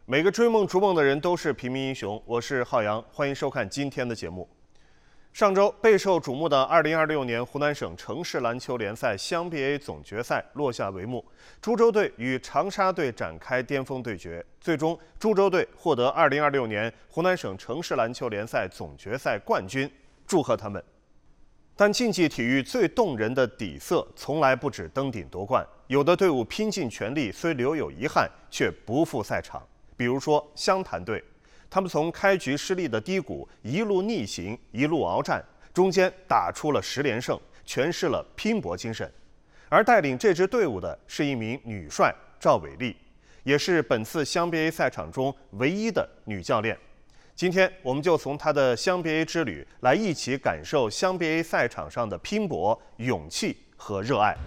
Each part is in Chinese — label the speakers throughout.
Speaker 1: 每个追梦逐梦的人都是平民英雄。我是浩洋，欢迎收看今天的节目。上周备受瞩目的2026年湖南省城市篮球联赛湘 BA 总决赛落下帷幕，株洲队与长沙队展开巅峰对决，最终株洲队获得2026年湖南省城市篮球联赛总决赛冠军，祝贺他们。但竞技体育最动人的底色从来不止登顶夺冠，有的队伍拼尽全力，虽留有遗憾，却不负赛场。比如说湘潭队，他们从开局失利的低谷一路逆行，一路鏖战，中间打出了10连胜，诠释了拼搏精神。而带领这支队伍的是一名女帅赵伟丽，也是本次湘 BA 赛场中唯一的女教练。今天我们就从她的湘 BA 之旅来一起感受湘 BA 赛场上的拼搏、勇气和热爱。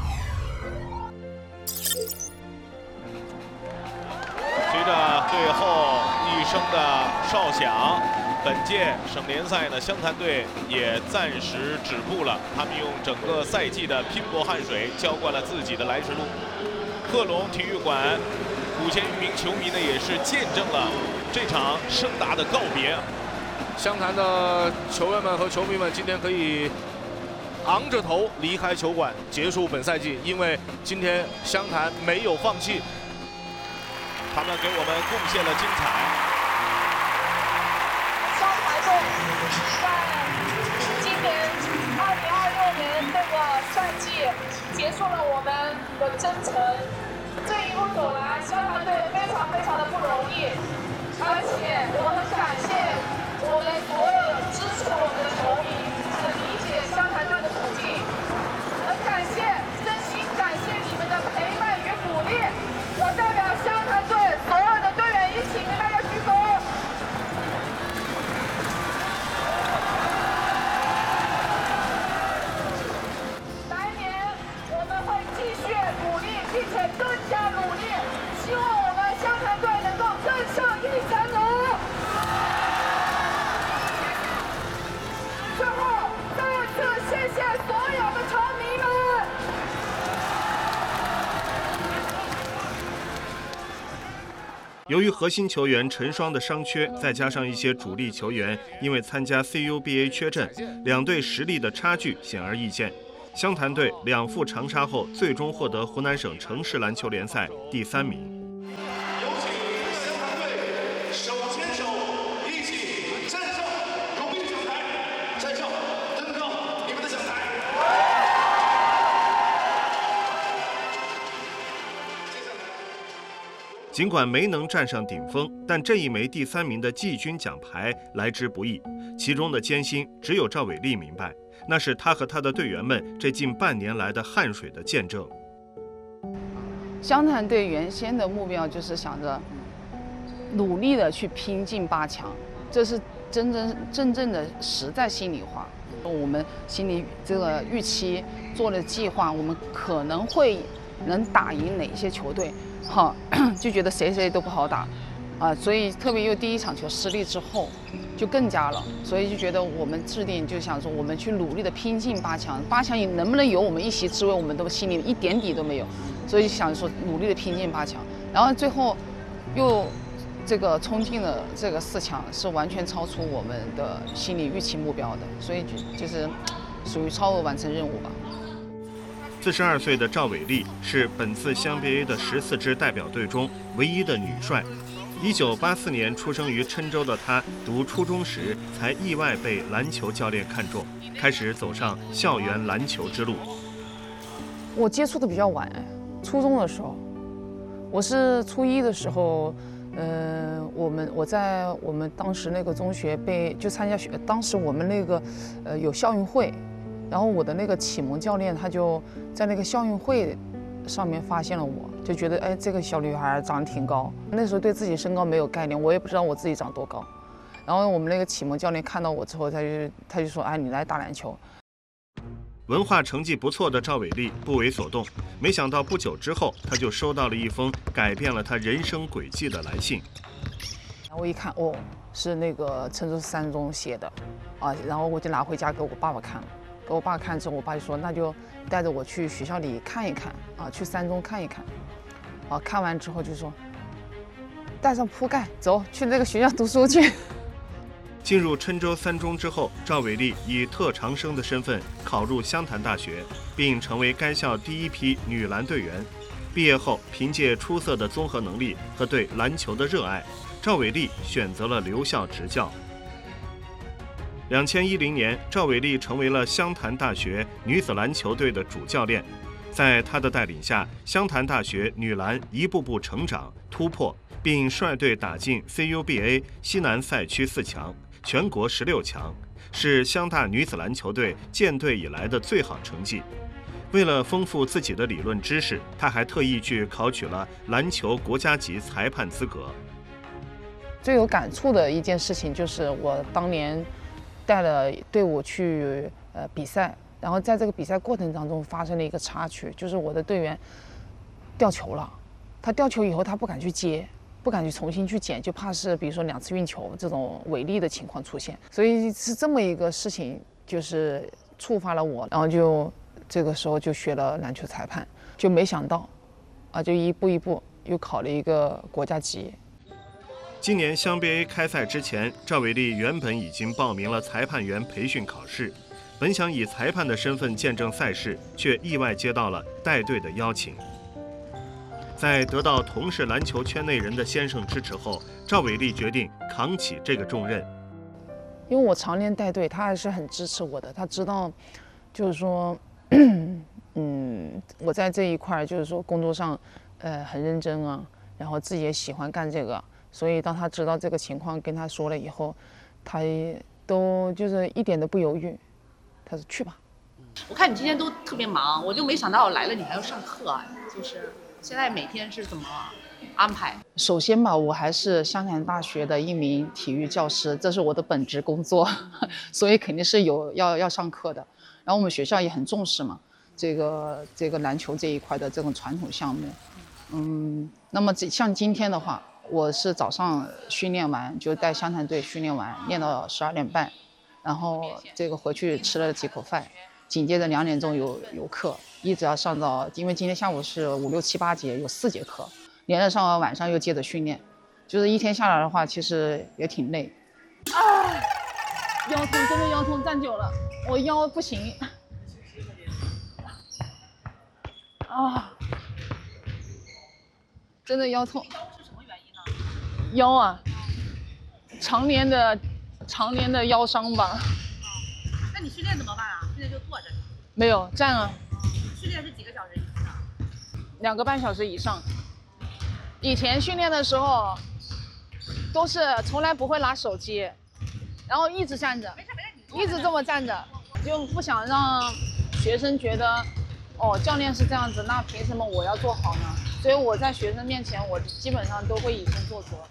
Speaker 2: 随着最后一声的哨响，本届省联赛的湘潭队也暂时止步了。他们用整个赛季的拼搏汗水浇灌了自己的来时路。贺龙体育馆5000余名球迷呢，也是见证了这场盛大的告别。
Speaker 3: 湘潭的球员们和球迷们今天可以昂着头离开球馆，结束本赛季，因为今天湘潭没有放弃。
Speaker 2: 他们给我们贡献了精彩。
Speaker 4: 湘潭队在今年2026年这个赛季结束了我们的征程。这一路走来，湘潭队非常的不容易，而且我很感谢我们所有支持我们的球迷，很理解湘潭队的处境，很感谢，真心感谢你们的陪伴与鼓励。我代表湘潭队所有的队员一起跟大家鞠躬。来年我们会继续努力，并且更加努力，希望我们湘潭队能够更上一层楼。最后，再次谢谢所有的球迷们。
Speaker 1: 由于核心球员陈双的伤缺，再加上一些主力球员因为参加 CUBA 缺阵，两队实力的差距显而易见。湘潭队2负长沙后，最终获得湖南省城市篮球联赛第3名。
Speaker 5: 有请湘潭队手牵手一起战胜荣誉奖台，战胜登上你们的奖台。
Speaker 1: 尽管没能站上顶峰，但这一枚第3名的季军奖牌来之不易，其中的艰辛只有赵伟丽明白，那是他和他的队员们这近半年来的汗水的见证。
Speaker 6: 湘潭队原先的目标就是想着努力的去拼进8强，这是真正的实在心里话。我们心里这个预期做的计划，我们可能会能打赢哪些球队，好就觉得谁都不好打，所以特别又第一场球失利之后，就更加了，所以就觉得我们制定就想说，我们去努力的拼进8强，8强能不能有我们一席之位，我们都心里一点底都没有，所以想说努力的拼进8强，然后最后又这个冲进了这个4强，是完全超出我们的心理预期目标的，所以就是属于超额完成任务吧。
Speaker 1: 42岁的赵伟丽是本次湘 BA 的14支代表队中唯一的女帅。1984年出生于郴州的她，读初中时才意外被篮球教练看中，开始走上校园篮球之路。
Speaker 6: 我接触的比较晚，初中的时候，我是初1的时候，我在我们当时那个中学参加当时我们那个有校运会。然后我的那个启蒙教练，他就在那个校运会上面发现了我，就觉得这个小女孩长得挺高。那时候对自己身高没有概念，我也不知道我自己长多高。然后我们那个启蒙教练看到我之后，他就说：“你来打篮球。”
Speaker 1: 文化成绩不错的赵伟丽不为所动，没想到不久之后，他就收到了一封改变了他人生轨迹的来信。
Speaker 6: 我一看，是那个郴州3中写的，然后我就拿回家给我爸爸看了。给我爸看之后，我爸就说：“那就带着我去学校里看一看，去3中看一看。”看完之后就说：“ 带上铺盖，走去那个学校读书去。
Speaker 1: 进入郴州三中之后，赵伟丽以特长生的身份考入湘潭大学，并成为该校第一批女篮队员。毕业后，凭借出色的综合能力和对篮球的热爱，赵伟丽选择了留校执教。2010年，赵伟丽成为了湘潭大学女子篮球队的主教练。在她的带领下，湘潭大学女篮一步步成长突破，并率队打进 CUBA 西南赛区4强，全国16强，是湘大女子篮球队建队以来的最好成绩。为了丰富自己的理论知识，她还特意去考取了篮球国家级裁判资格。
Speaker 6: 最有感触的一件事情就是我当年带了队伍去比赛，然后在这个比赛过程当中发生了一个插曲，就是我的队员掉球了，他掉球以后他不敢去接，不敢去重新去捡，就怕是比如说2次运球这种违例的情况出现，所以是这么一个事情，就是触发了我，然后就这个时候就学了篮球裁判，就没想到就一步一步又考了一个国家级。
Speaker 1: 今年湘 BA 开赛之前，赵伟丽原本已经报名了裁判员培训考试，本想以裁判的身份见证赛事，却意外接到了带队的邀请。在得到同是篮球圈内人的先生支持后，赵伟丽决定扛起这个重任。
Speaker 6: 因为我常年带队，他还是很支持我的，他知道，就是说，我在这一块就是说工作上，很认真啊，然后自己也喜欢干这个，所以当他知道这个情况跟他说了以后，他也都就是一点都不犹豫，他说去吧。
Speaker 7: 我看你今天都特别忙，我就没想到来了你还要上课啊，就是现在每天是怎么安排？
Speaker 6: 首先吧，我还是湘潭大学的一名体育教师，这是我的本职工作，所以肯定是要上课的。然后我们学校也很重视嘛，这个篮球这一块的这种传统项目。那么像今天的话，我是早上训练完就带湘潭队训练完，练到12点半，然后这个回去吃了几口饭，紧接着2点钟有课，一直要上到，因为今天下午是5、6、7、8节，有4节课。连着上完晚上又接着训练，就是一天下来的话，其实也挺累。腰痛，真的腰痛，站久了，我腰不行。真的腰痛。腰是什么原因呢？腰啊，常年的腰伤吧。
Speaker 7: 那你训练怎么办啊？训练就坐着？
Speaker 6: 没有，站啊。
Speaker 7: 训练是几个小时一次啊
Speaker 6: ？2个半小时以上。以前训练的时候，都是从来不会拿手机，然后一直站着，一直这么站着，就不想让学生觉得，教练是这样子，那凭什么我要做好呢？所以我在学生面前，我基本上都会以身作则。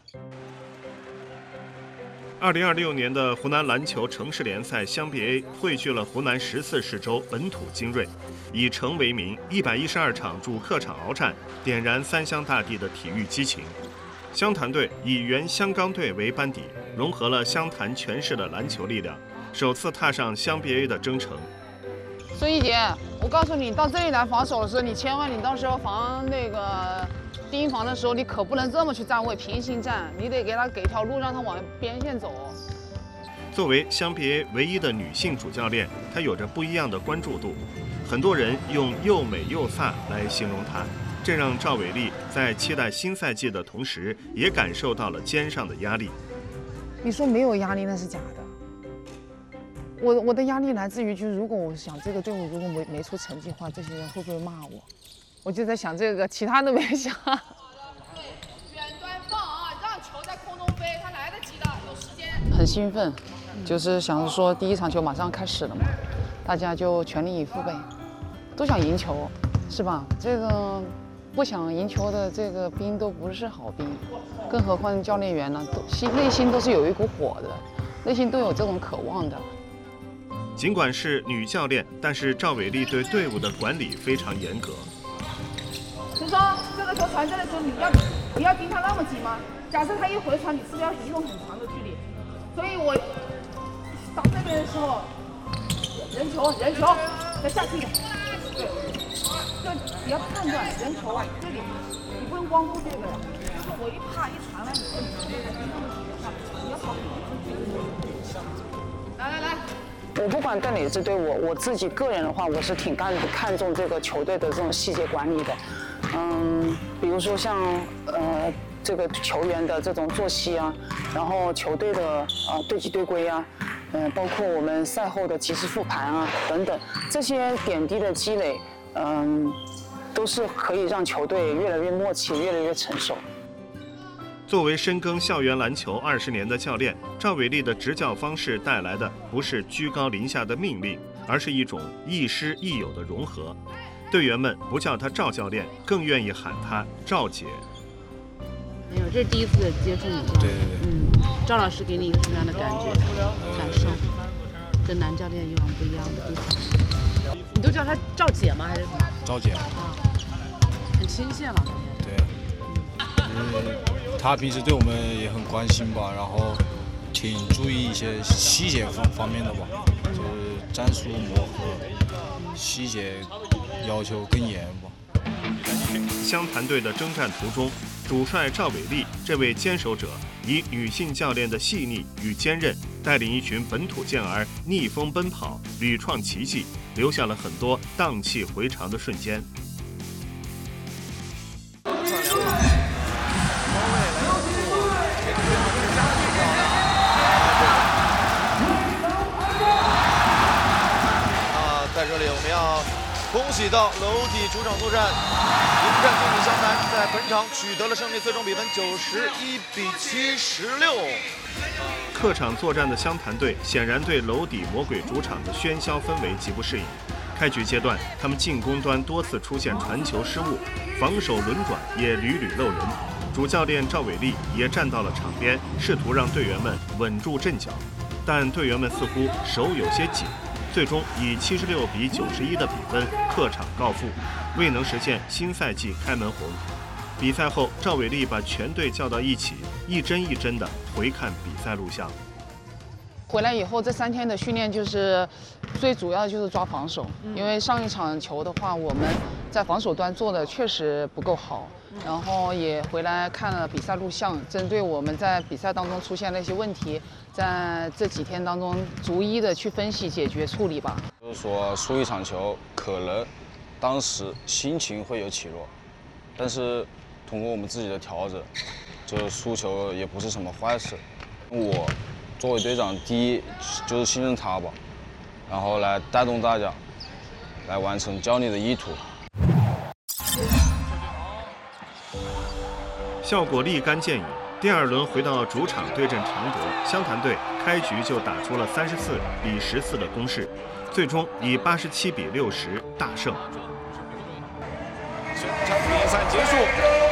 Speaker 1: 2026年的湖南篮球城市联赛湘 BA 汇聚了湖南14市州本土精锐，以城为名，112场主客场鏖战，点燃三湘大地的体育激情。湘潭队以原湘钢队为班底，融合了湘潭全市的篮球力量，首次踏上湘 BA 的征程。
Speaker 6: 孙一杰，我告诉你，到这里来防守的时候，你千万，你到时候防那个盯防的时候，你可不能这么去站位，平行站，你得给条路，让他往边线走。
Speaker 1: 作为湘 BA 唯一的女性主教练，她有着不一样的关注度。很多人用又美又飒来形容她，这让赵伟丽在期待新赛季的同时，也感受到了肩上的压力。
Speaker 6: 你说没有压力那是假的。我的压力来自于，就是如果我想这个队伍如果没出成绩的话，这些人会不会骂我？我就在想这个，其他都没想。
Speaker 4: 对，远端放啊，让球在空中飞，他来得及的，有时间。
Speaker 6: 很兴奋，就是想说第一场球马上开始了嘛，大家就全力以赴呗，都想赢球，是吧？这个不想赢球的这个兵都不是好兵，更何况教练员呢，内心都是有一股火的，内心都有这种渴望的。
Speaker 1: 尽管是女教练，但是赵伟丽对队伍的管理非常严格。
Speaker 4: 陈双，这个球传这的时候，你要盯他那么紧吗？假设他一回传，你是不是要移动很长的距离？所以我到这边的时候，人球，再下去一点，对，就你要判断人球这里，你不能光顾这个呀。
Speaker 6: 我一啪一传来，来，我不管带哪支队伍，我自己个人的话，我是挺看重这个球队的这种细节管理的。比如说像这个球员的这种作息啊，然后球队的队纪队规啊，包括我们赛后的及时复盘啊等等，这些点滴的积累，都是可以让球队越来越默契，越来越成熟。
Speaker 1: 作为深耕校园篮球20年的教练，赵伟丽的执教方式带来的不是居高临下的命令，而是一种亦师亦友的融合。队员们不叫他赵教练，更愿意喊他赵姐。
Speaker 7: 没有，这是第一次接触你。
Speaker 3: 对。
Speaker 7: 赵老师给你一个什么样的感受？跟男教练有什么不一样的地方？你都叫他赵姐吗？还是什么？
Speaker 8: 赵姐。
Speaker 7: 很亲切了。
Speaker 8: 对。他平时对我们也很关心吧，然后挺注意一些细节方面的吧，就是战术磨合，细节要求更严吧。
Speaker 1: 湘潭队的征战途中，主帅赵伟丽这位坚守者以女性教练的细腻与坚韧，带领一群本土健儿逆风奔跑，屡创奇迹，留下了很多荡气回肠的瞬间。
Speaker 5: 在这里我们要恭喜到娄底主场作战，迎战对手湘潭，在本场取得了胜利，最终比分91-76。
Speaker 1: 客场作战的湘潭队显然对娄底魔鬼主场的喧嚣氛围极不适应。开局阶段，他们进攻端多次出现传球失误，防守轮转也屡屡漏人。主教练赵伟丽也站到了场边，试图让队员们稳住阵脚，但队员们似乎手有些紧。最终以76-91的比分客场告负，未能实现新赛季开门红。比赛后，赵伟丽把全队叫到一起，一帧一帧地回看比赛录像。
Speaker 6: 回来以后，这3天的训练就是最主要的就是抓防守，因为上一场球的话，我们在防守端做的确实不够好。然后也回来看了比赛录像，针对我们在比赛当中出现的一些问题，在这几天当中逐一的去分析、解决、处理吧。
Speaker 8: 就是说输一场球，可能当时心情会有起落，但是通过我们自己的调整，就是输球也不是什么坏事。我作为队长，第一就是信任他吧，然后来带动大家，来完成教练的意图。
Speaker 1: 效果立竿见影，第2轮回到主场对阵常德，湘潭队开局就打出了34-14的攻势，最终以87-60大胜。
Speaker 3: 全场比赛结束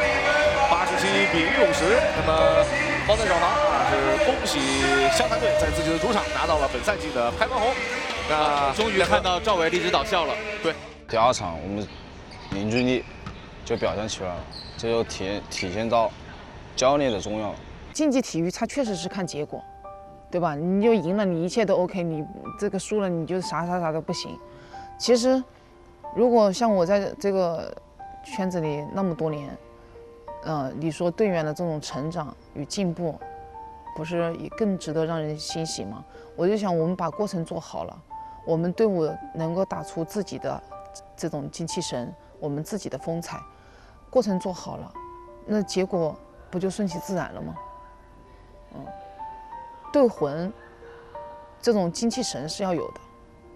Speaker 3: ，87-60。那么方在手旁是恭喜湘潭队在自己的主场拿到了本赛季的开门红。那终于看到赵伟丽指导笑了。对，
Speaker 8: 第2场我们凝聚力就表现起来了。这就体现到教练的重要。
Speaker 6: 竞技体育它确实是看结果，对吧？你就赢了，你一切都 OK； 你这个输了，你就啥都不行。其实，如果像我在这个圈子里那么多年，你说队员的这种成长与进步，不是也更值得让人欣喜吗？我就想，我们把过程做好了，我们队伍能够打出自己的这种精气神，我们自己的风采。过程做好了，那结果不就顺其自然了吗？队魂这种精气神是要有的。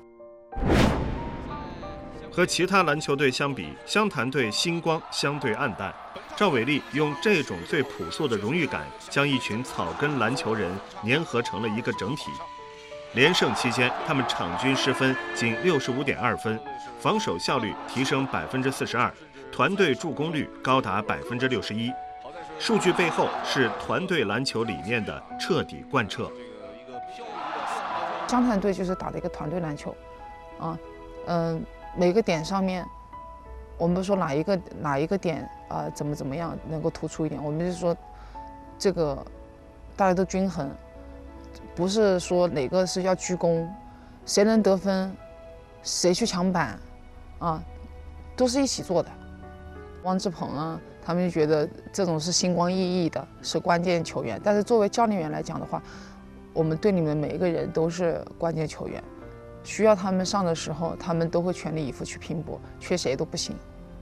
Speaker 1: 和其他篮球队相比，湘潭队星光相对暗淡。赵伟丽用这种最朴素的荣誉感，将一群草根篮球人粘合成了一个整体。连胜期间，他们场均失分仅65.2分，防守效率提升42%。团队助攻率高达61%，数据背后是团队篮球理念的彻底贯彻。
Speaker 6: 湘潭队就是打的一个团队篮球，每个点上面，我们不说哪一个点怎么样能够突出一点，我们是说这个大家都均衡，不是说哪个是要居功，谁能得分，谁去抢板，都是一起做的。汪志鹏啊， 他们就觉得这种是星光熠熠的，是关键球员。但是作为教练员来讲的话，我们队里面每一个人都是关键球员，需要他们上的时候，他们都会全力以赴去拼搏，缺谁都不行。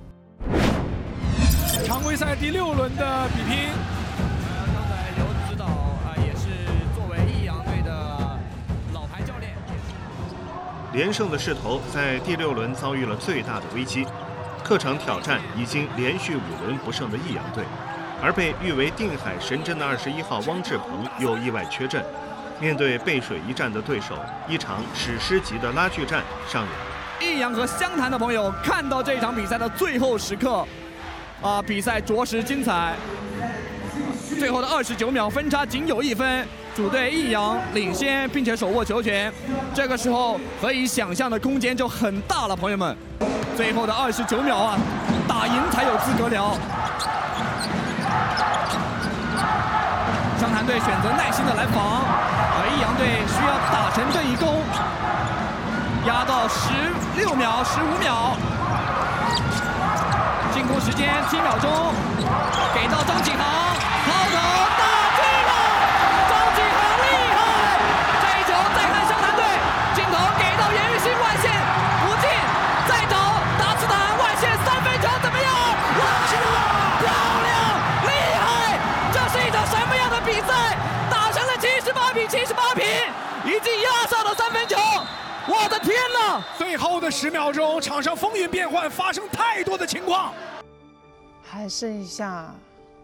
Speaker 9: 常规赛第6轮的比拼，
Speaker 10: 刚才刘指导也是作为益阳队的老牌教练。
Speaker 1: 连胜的势头在第6轮遭遇了最大的危机。客场挑战已经连续5轮不胜的益阳队，而被誉为定海神针的21号汪志鹏又意外缺阵。面对背水一战的对手，一场史诗级的拉锯战上演。
Speaker 9: 益阳和湘潭的朋友看到这场比赛的最后时刻，比赛着实精彩。最后的29秒，分差仅有1分，主队益阳领先，并且手握球权。这个时候可以想象的空间就很大了，朋友们。最后的29秒啊，打赢才有资格聊。湘潭队选择耐心的来防，而益阳队需要打成这一攻，压到16秒、15秒，进攻时间7秒钟，给到张启航，抛投打进了，张启航厉害！这一球再看湘潭队，镜头给到严玉兴外线不进，再找达斯坦外线3分球怎么样？漂亮，厉害！这是一场什么样的比赛？打成了78比78平，已经压上了3分球。我的天哪！最后的10秒钟，场上风云变幻，发生太多的情况。
Speaker 6: 还剩下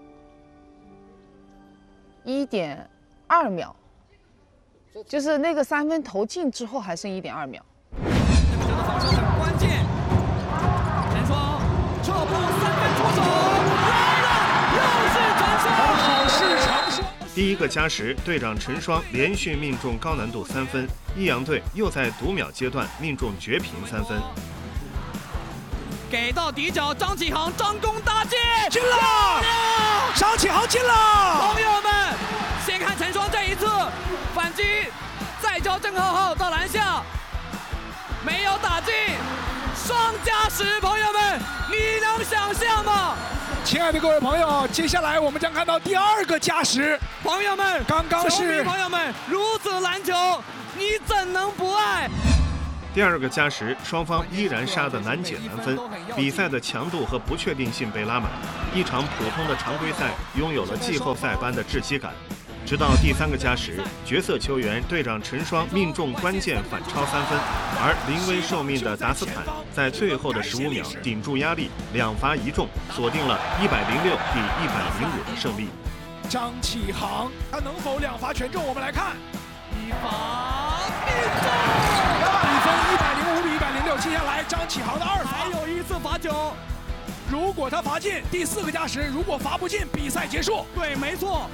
Speaker 6: 1.2秒，就是那个3分投进之后还剩1.2秒。
Speaker 9: 这个防守很关键，陈双撤步3分出手，来了，又是陈双，好事成双。
Speaker 1: 第一个加时，队长陈双连续命中高难度3分，益阳队又在读秒阶段命中绝平3分。
Speaker 9: 给到底角，张启航张弓搭箭，
Speaker 11: 进了！张启航进了！
Speaker 9: 朋友们，先看陈双这一次反击，再交郑浩浩到篮下，没有打进，双加时，朋友们，你能想象吗？
Speaker 11: 亲爱的各位朋友，接下来我们将看到第2个加时。
Speaker 9: 朋友们，
Speaker 11: 刚刚是
Speaker 9: 朋友们，如此篮球，你怎能不爱？
Speaker 1: 第2个加时，双方依然杀得难解难分，比赛的强度和不确定性被拉满，一场普通的常规赛拥有了季后赛般的窒息感。直到第3个加时，角色球员队长陈双命中关键反超3分，而临危受命的达斯坦在最后的15秒顶住压力，2罚1中，锁定了106比105的胜利。
Speaker 11: 张启航他能否2罚全中？我们来看
Speaker 9: ，1罚命中，
Speaker 11: 比分105比106。接下来张启航的2罚，
Speaker 9: 还有一次罚球，
Speaker 11: 如果他罚进，第4个加时；如果罚不进，比赛结束。
Speaker 9: 对，没错。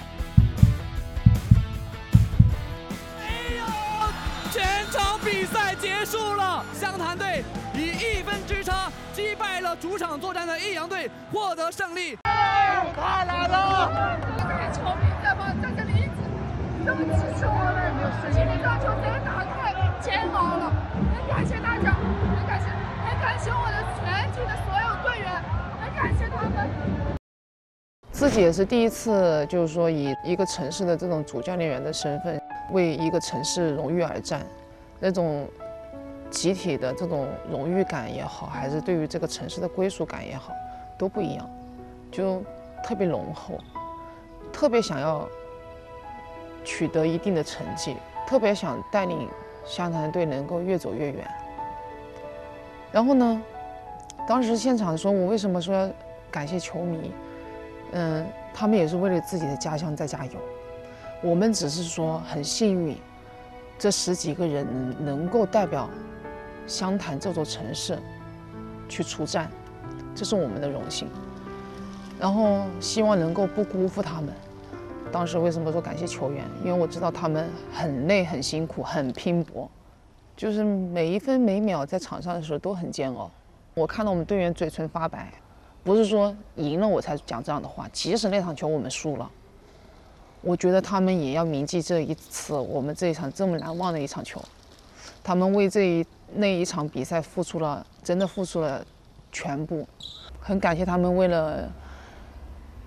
Speaker 9: 全场比赛结束了，湘潭队以1分之差击败了主场作战的益阳队，获得胜利。
Speaker 4: 太难了！球迷在这里一直都支持我们，今天这场球真的打太煎熬了，很感谢大家，很感谢我的全体的所有队员，很感谢他们。
Speaker 6: 自己也是第一次，就是说以一个城市的这种主教练员的身份，为一个城市荣誉而战，那种集体的这种荣誉感也好，还是对于这个城市的归属感也好，都不一样，就特别浓厚，特别想要取得一定的成绩，特别想带领湘潭队能够越走越远。然后呢，当时现场说我为什么说要感谢球迷，他们也是为了自己的家乡在加油。我们只是说很幸运，这10几个人能够代表湘潭这座城市去出战，这是我们的荣幸。然后希望能够不辜负他们。当时为什么说感谢球员？因为我知道他们很累、很辛苦、很拼搏，就是每一分每秒在场上的时候都很煎熬。我看到我们队员嘴唇发白，不是说赢了我才讲这样的话，即使那场球我们输了，我觉得他们也要铭记这一次我们这一场这么难忘的一场球。他们为那一场比赛真的付出了全部，很感谢他们为了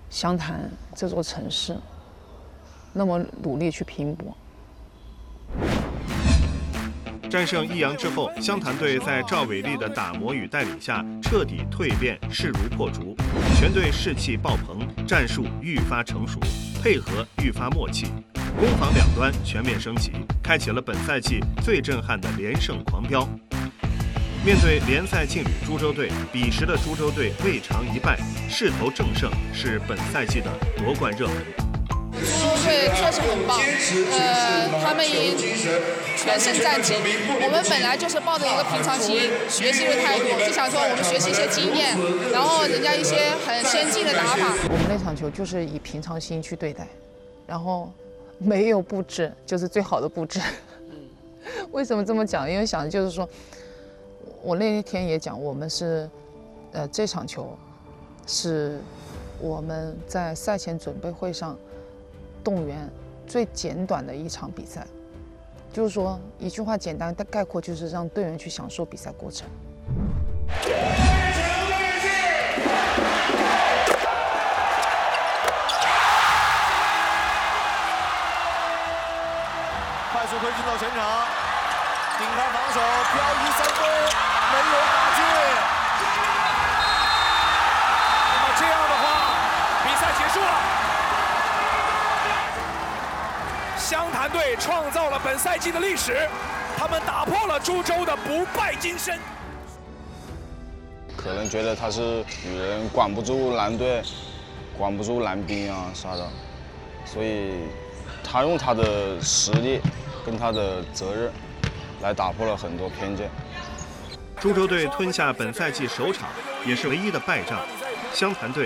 Speaker 6: 湘潭这座城市那么努力去拼搏。
Speaker 1: 战胜益阳之后，湘潭队在赵伟丽的打磨与带领下彻底蜕变，势如破竹，全队士气爆棚，战术愈发成熟，配合愈发默契，攻防两端全面升级，开启了本赛季最震撼的连胜狂飙。面对联赛劲旅株洲队，彼时的株洲队未尝一败，势头正盛，是本赛季的夺冠热门。
Speaker 4: 株洲队确实很棒，他们以全胜战绩。我们本来就是抱着一个平常心、学习的态度，就想说我们学习一些经验，然后人家一些很先进的打法。
Speaker 6: 我们那场球就是以平常心去对待，然后没有布置，就是最好的布置。为什么这么讲？因为想的就是说，我那天也讲，我们是，这场球是我们在赛前准备会上动员最简短的一场比赛，就是说一句话简单的概括，就是让队员去享受比赛过程。
Speaker 5: 快速推进到前场，顶开防守，漂移三分，没有打进。
Speaker 11: 那么这样的话，比赛结束了。湘潭队创造了本赛季的历史，他们打破了株洲的不败金身。
Speaker 8: 可能觉得他是女人管不住男队，管不住男兵啊啥的，所以他用他的实力跟他的责任来打破了很多偏见。
Speaker 1: 株洲队吞下本赛季首场也是唯一的败仗，湘潭队